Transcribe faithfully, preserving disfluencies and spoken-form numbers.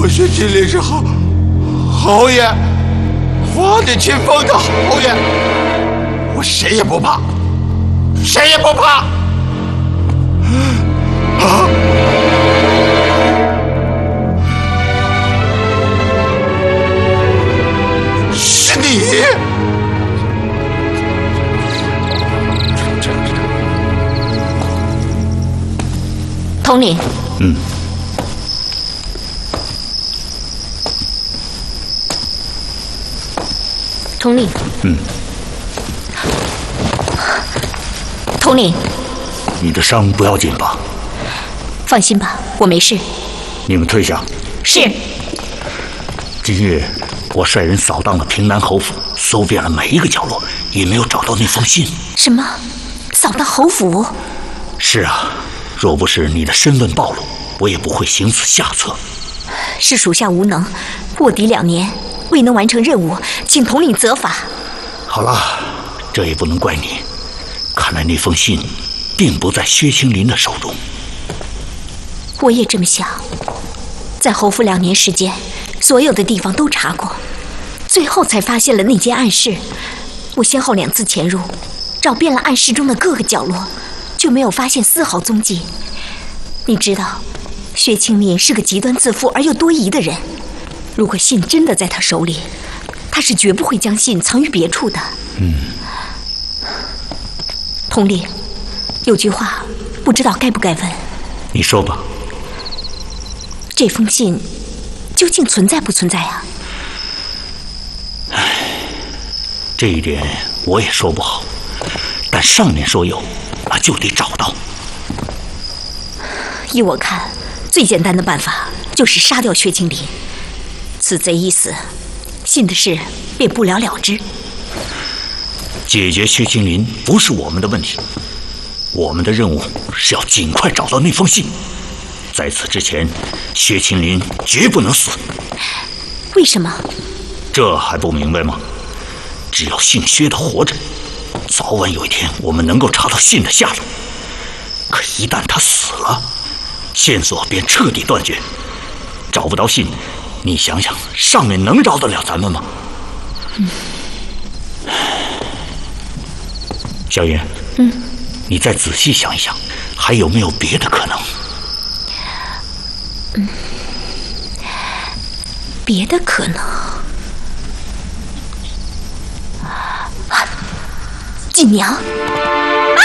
我薛金莲是侯侯爷，花地清风的侯爷，我谁也不怕，谁也不怕。啊！是你！ 统领。 嗯。 统领。 嗯。 统领。 你的伤不要紧吧？ 放心吧，我没事。 你们退下。 是。 今日我率人扫荡了平南侯府，搜遍了每一个角落，也没有找到那封信。 什么？扫荡侯府？ 是啊，若不是你的身份暴露，我也不会行此下策。 是属下无能，卧底两年未能完成任务，请统领责罚。 好了，这也不能怪你。看来那封信并不在薛青林的手中。 我也这么想。在侯府两年时间，所有的地方都查过，最后才发现了那间暗室。我先后两次潜入，找遍了暗室中的各个角落，就没有发现丝毫踪迹。你知道，薛青林是个极端自负而又多疑的人。如果信真的在他手里，他是绝不会将信藏于别处的。 嗯。 统领，有句话不知道该不该问。 你说吧。 这封信究竟存在不存在啊？ 唉，这一点我也说不好，但上面说有，那就得找到。 依我看，最简单的办法就是杀掉薛青林，此贼一死，信的事便不了了之。 解决薛青林不是我们的问题，我们的任务是要尽快找到那封信。在此之前，薛青林绝不能死。 为什么？ 这还不明白吗？只要姓薛的活着，早晚有一天我们能够查到信的下落。可一旦他死了，线索便彻底断绝。找不到信，你想想，上面能饶得了咱们吗？ 嗯。 小云， 嗯， 你再仔细想一想，还有没有别的可能？ 嗯，别的可能。啊，锦娘。